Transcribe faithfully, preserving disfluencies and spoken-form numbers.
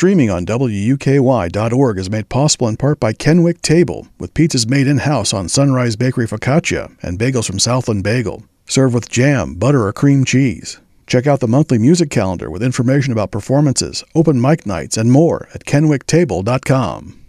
streaming on W U K Y dot org is made possible in part by Kenwick Table, with pizzas made in-house on Sunrise Bakery Focaccia and bagels from Southland Bagel. Serve with jam, butter, or cream cheese. Check out the monthly music calendar with information about performances, open mic nights, and more at kenwick table dot com.